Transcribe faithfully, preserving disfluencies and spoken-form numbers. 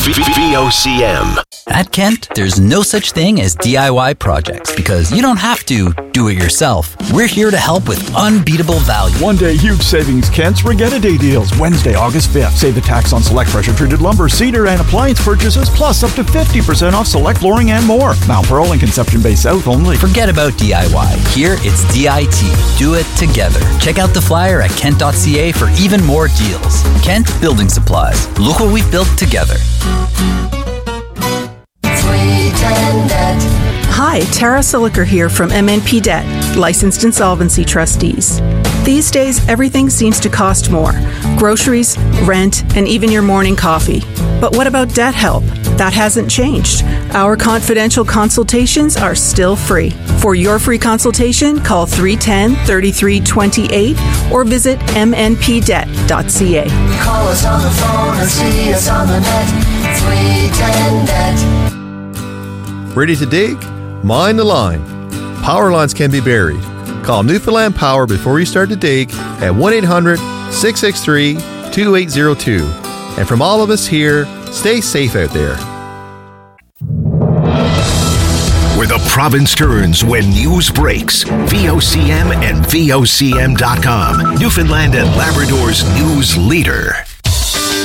V O C M. At Kent, there's no such thing as D I Y projects because you don't have to do it yourself. We're here to help with unbeatable value. One day huge savings. Kent's Regatta Day deals. Wednesday, August fifth. Save the tax on select pressure-treated lumber, cedar, and appliance purchases, plus up to fifty percent off select flooring and more. Mount Pearl and Conception Bay South only. Forget about D I Y. Here, it's D I T. Do it together. Check out the flyer at kent dot c a for even more deals. Kent Building Supplies. Look what we've built together. Hi, Tara Siliker here from M N P Debt, Licensed Insolvency Trustees. These days, everything seems to cost more. Groceries, rent, and even your morning coffee. But what about debt help? That hasn't changed. Our confidential consultations are still free. For your free consultation, call three one zero, three three two eight or visit m n p debt dot c a. Call us on the phone or see us on the net. three ten debt. Ready to dig? Mind the line. Power lines can be buried. Call Newfoundland Power before you start to dig at one eight hundred, six six three, two eight zero two. And from all of us here, stay safe out there. Where the province turns when news breaks. V O C M and V O C M dot com. Newfoundland and Labrador's news leader.